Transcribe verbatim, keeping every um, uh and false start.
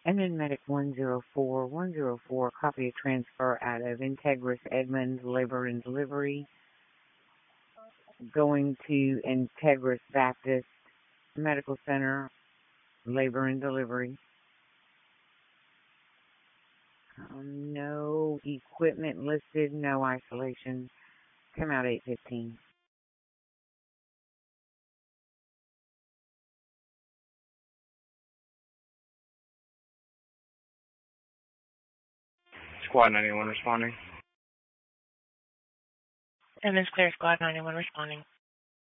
And then Medic one zero four, one zero four, copy of transfer out of Integris Edmonds Labor and Delivery, going to Integris Baptist Medical Center, Labor and Delivery. Um, no equipment listed, no isolation. Come out eight fifteen. Squad ninety-one responding. And it's clear, Squad ninety-one responding.